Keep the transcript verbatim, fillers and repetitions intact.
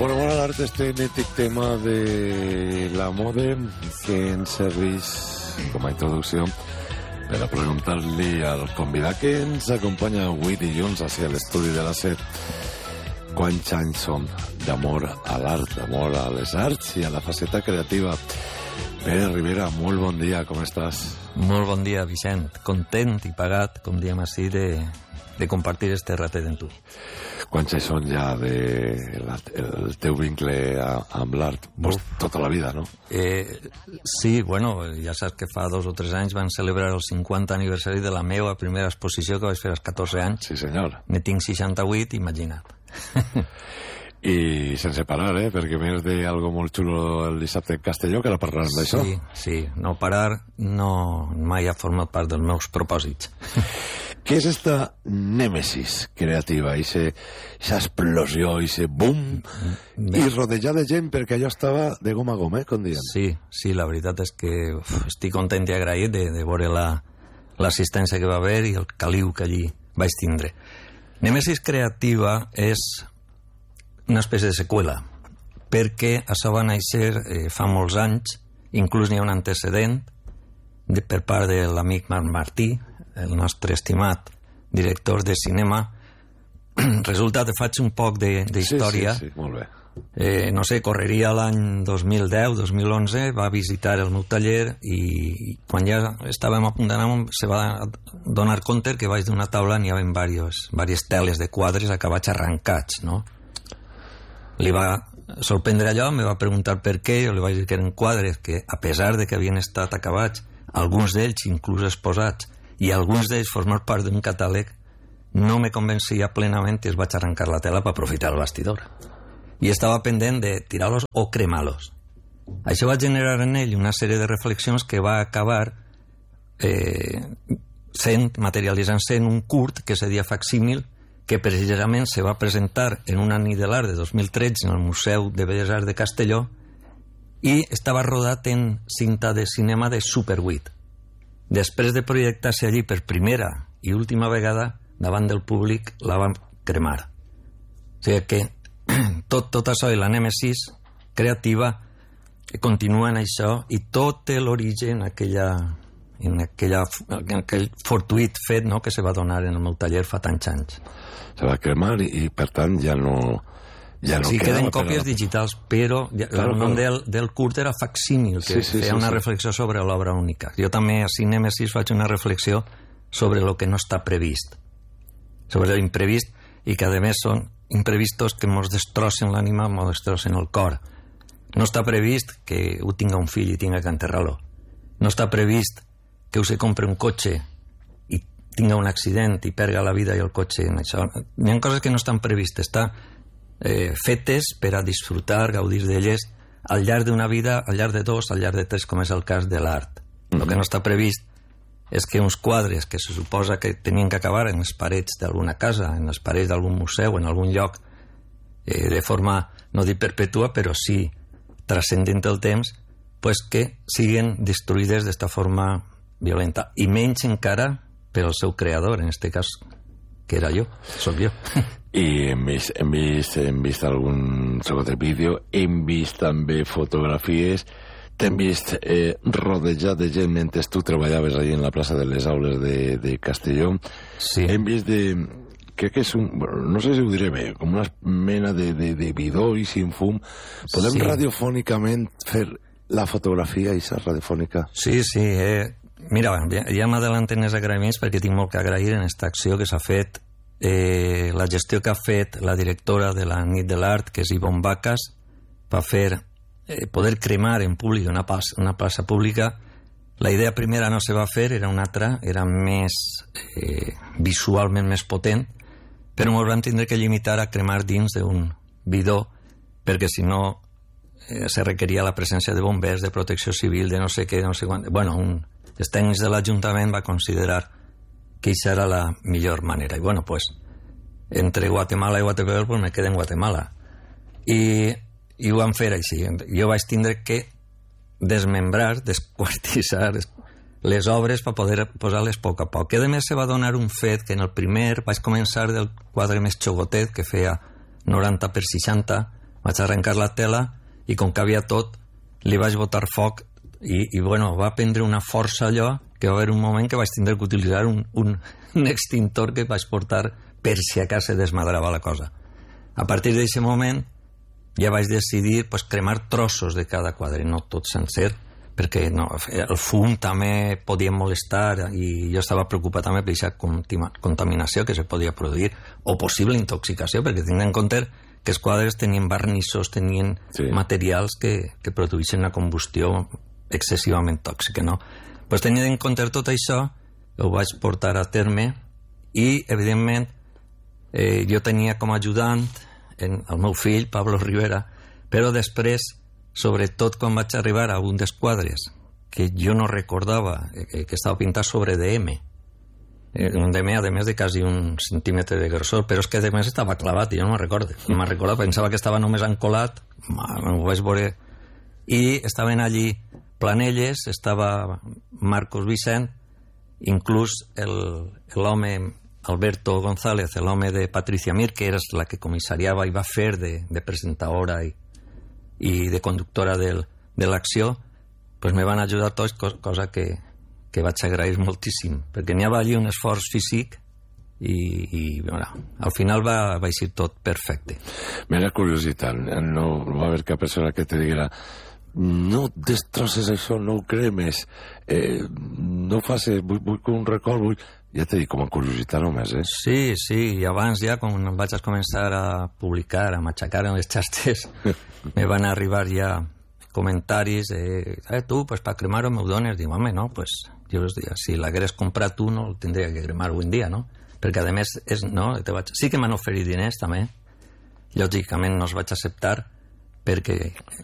Bueno, bueno, l'art este mític tema de la moda que ens serveix com a introducció per a preguntar-li al convidat que ens acompanya avui dilluns hacia l'estudi de la SER quants anys són d'amor a l'art, d'amor a les arts i a la faceta creativa. Pere Rivera, molt bon dia, com estàs? Molt bon dia, Vicent. Content i pagat, com diem així, de, de compartir este ratet amb tu. Quants anys són ja de la, el teu vincle a, amb l'art? Pues tota la vida, no? Eh, sí, bueno, ja saps que fa dos o tres anys van celebrar el cinquanta aniversari de la meva primera exposició que vaig fer als catorze anys. Sí, senyor. Ne tinc seixanta-vuit, imagina't. I sense parar, eh? Perquè més de algo molt xulo el dissabte en Castelló, que ara parlarem d'això. Sí, sí, no parar no mai ha format part dels meus propòsits. Què és esta nèmesis creativa? Ixa explosió, ixe boom, i rodejar de gent perquè allò estava de gom a gom, eh, com diuen. Sí, sí, la veritat és que uf, estic content i agraït de, de veure l'assistència la, que va haver i el caliu que allí vaig tindre. Nèmesis creativa és una espècie de seqüela, perquè això va néixer eh, fa molts anys, inclús n'hi ha un antecedent de, per part de l'amic Marc Martí, el nostre estimat director de cinema. Resulta que faig un poc d'història. Sí, sí, sí, molt bé. Eh, no sé, correria l'any dos mil deu, dos mil onze, va visitar el meu taller i quan ja estàvem a punt d'anar se va donar compte que baix d'una taula n'hi havia diverses, diverses teles de quadres acabats arrencats, no? Li va sorprendre allò, me va preguntar per què, jo li vaig dir que eren quadres que, a pesar de que havien estat acabats, alguns d'ells inclús exposats, i alguns d'ells formar part d'un catàleg, no me convencia plenament i es vaig arrencar la tela per aprofitar el bastidor. I estava pendent de tirar-los o cremar-los. Això va generar en ell una sèrie de reflexions que va acabar eh, sent, materialitzant-se en un curt que se deia Facsímil, que precisament se va presentar en una nit de l'art de dos mil tretze en el Museu de Belles Arts de Castelló i estava rodat en cinta de cinema de Super vuit. Després de projectar-se allí per primera i última vegada, davant del públic la van cremar. O sigui que tot, tot això i la nèmesis creativa continua en això i tot té l'origen en aquella, en aquella, en aquell fortuït fet, no?, que se va donar en el meu taller fa tants anys. Se va cremar i, i per tant ja no... Ja no sí, queden còpies però... digitals, però ja, claro, el nom del, del curt era Facsímil, que sí, sí, feia sí, una sí. reflexió sobre l'obra única. Jo també a Cinèmesis faig una reflexió sobre el que no està previst, sobre l'imprevist, i que a més són imprevistos que ens destrossen l'ànima, ens destrossen el cor. No està previst que ho tinga un fill i tinga que enterrar-lo. No està previst que ho se compre un cotxe i tinga un accident i perga la vida i el cotxe en això. Hi ha coses que no estan previstes, està Eh, fetes per a disfrutar, gaudir d'elles al llarg d'una vida, al llarg de dos, al llarg de tres, com és el cas de l'art. Mm-hmm. El que no està previst és que uns quadres que se suposa que tenien que acabar en les parets d'alguna casa, en les parets d'algun museu, en algun lloc, eh, de forma, no dir perpètua, però sí transcendent el temps, pues que siguen destruïdes d'esta forma violenta. I menys encara per al seu creador, en este cas, que era jo, soc jo. I hem vist, hem vist, hem vist algun segon de vídeo, hem vist també fotografies, t'hem vist eh, rodejat de gent mentre tu treballaves allà en la plaça de les Aules de, de Castelló. Sí. Hem vist de... crec que és un... no sé si ho diré bé, com una mena de, de, de bidó i sin fum. Podem sí. radiofònicament fer la fotografia i sa radiofònica? Sí, sí. Eh, mira, ja m'adalanten els agraïments perquè tinc molt que agrair en aquesta acció que s'ha fet. Eh, la gestió que ha fet la directora de la Nit de l'Art, que és Ivonne Bacas, va fer eh, poder cremar en públic una, pas, una plaça pública. La idea primera no se va fer, era una altra, era més eh, visualment més potent, però ens vam tindre que limitar a cremar dins d'un bidó, perquè si no eh, se requeria la presència de bombers, de protecció civil, de no sé què, no sé quant. Bueno, un, els tècnics de l'Ajuntament va considerar que això era la millor manera. I bueno, pues, entre Guatemala i Guatemala, pues me quedé en Guatemala. I, i ho vam fer així. Jo vaig tindre que desmembrar, desquartissar les obres per poder posar-les a poc a poc. Que a més se va donar un fet que en el primer vaig començar del quadre més xogotet, que feia noranta per seixanta, vaig arrencar la tela i com que havia tot li vaig botar foc i, i bueno, va prendre una força allò que va haver un moment que vaig tindre que utilitzar un, un, un extintor que vaig portar per si a casa se desmadrava la cosa. A partir d'aquest moment ja vaig decidir pues, cremar trossos de cada quadre, no tot sencer, perquè no, el fum també podia molestar i jo estava preocupat també per aquesta contaminació que se podia produir o possible intoxicació, perquè tinc en compte que els quadres tenien barnissos, tenien sí. materials que, que produïssin una combustió excessivament tòxica, no? Pues tenint en compte tot això, ho vaig portar a terme i, evidentment, eh, jo tenia com a ajudant en el meu fill, Pablo Rivera, però després, sobretot quan vaig arribar a un dels quadres que jo no recordava, eh, que estava pintat sobre D M, eh, un D M a més de quasi un centímetre de grossor, però és que a més estava clavat i jo no me'n recordo. No me'n recordo, pensava que estava només encolat, ho vaig veure, i estaven allí Planelles, estava Marcos Vicent, inclús l'home Alberto González, l'home de Patricia Mir, que era la que comissariava i va fer de, de presentadora i, i de conductora del, de l'acció, pues me van ajudar tots, cosa que, que vaig agrair moltíssim, perquè n'hi havia allí un esforç físic i, i bueno, al final va, va eixir tot perfecte. Mera curiositat, no va haver cap persona que te diguera no destrosses això, no ho cremes, eh, no ho facis, vull, vull que un record, vull... Ja t'he dit, com a curiositat només, eh? Sí, sí, i abans ja, quan vaig començar a publicar, a matxacar en les xarxes, me van arribar ja comentaris, eh, eh tu, pues per cremar-ho m'ho dones, dic, home, no, pues, jo els dic, si l'hagués comprat tu, no el tindria que cremar avui en dia, no? Perquè, a més, és, no, te vaig... sí que m'han oferit diners, també, lògicament no els vaig acceptar, perquè